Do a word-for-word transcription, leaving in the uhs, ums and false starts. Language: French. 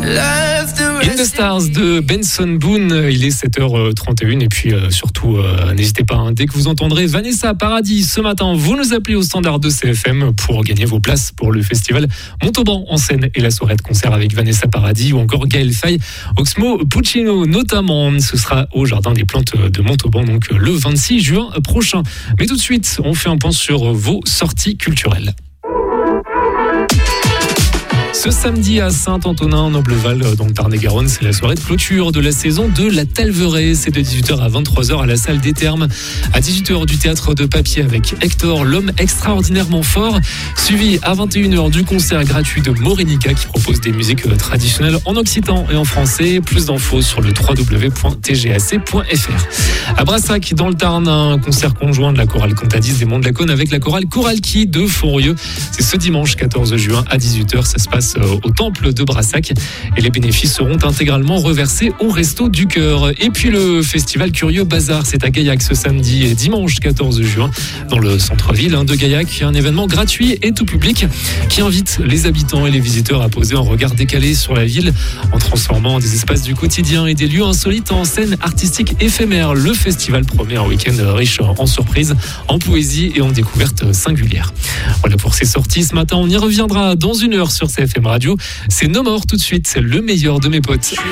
In the Stars de Benson Boone, il est sept heures trente et une et puis euh, surtout euh, n'hésitez pas, hein, dès que vous entendrez Vanessa Paradis ce matin, vous nous appelez au standard de C F M pour gagner vos places pour le festival Montauban en scène et la soirée de concert avec Vanessa Paradis ou encore Gaël Faye, Oxmo Puccino notamment. Ce sera au Jardin des Plantes de Montauban donc le vingt-six juin prochain. Mais tout de suite, on fait un point sur vos sorties culturelles. Ce samedi à Saint-Antonin en Nobleval, dans le Tarn-et-Garonne, c'est la soirée de clôture de la saison de La Talveraie. C'est de dix-huit heures à vingt-trois heures à la salle des Thermes. À dix-huit heures du théâtre de papier avec Hector, l'homme extraordinairement fort. Suivi à vingt et une heures du concert gratuit de Morenica qui propose des musiques traditionnelles en occitan et en français. Plus d'infos sur le w w w point t g a c point f r. À Brassac, dans le Tarn, un concert conjoint de la chorale Cantadis des Monts de la Cône avec la chorale Choralki de Fonrieux. C'est ce dimanche quatorze juin à dix-huit heures. Ça se passe au temple de Brassac et les bénéfices seront intégralement reversés au Resto du Cœur. Et puis le festival Curieux Bazar, c'est à Gaillac ce samedi et dimanche quatorze juin dans le centre-ville de Gaillac, un événement gratuit et tout public qui invite les habitants et les visiteurs à poser un regard décalé sur la ville en transformant des espaces du quotidien et des lieux insolites en scènes artistiques éphémères. Le festival promet un week-end riche en surprises, en poésie et en découvertes singulières. Voilà pour ces sorties ce matin, on y reviendra dans une heure sur C F M Radio. C'est No More tout de suite, c'est le meilleur de mes potes.